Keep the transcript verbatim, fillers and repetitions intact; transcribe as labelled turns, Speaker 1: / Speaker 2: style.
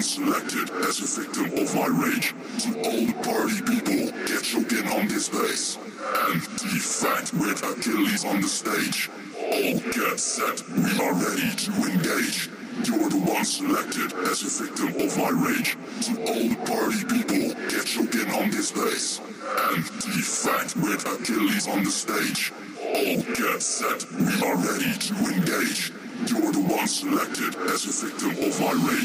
Speaker 1: one selected as a victim of my rage. So all the party people, get shook in on this bass. And defect with Achilles on the stage. All get set, we are ready to engage. You're the one selected as a victim of my rage. So all the party people, get shook in on this bass. And defect with Achilles on the stage. All get set, we are ready to engage. You're the one selected as a victim of my rage.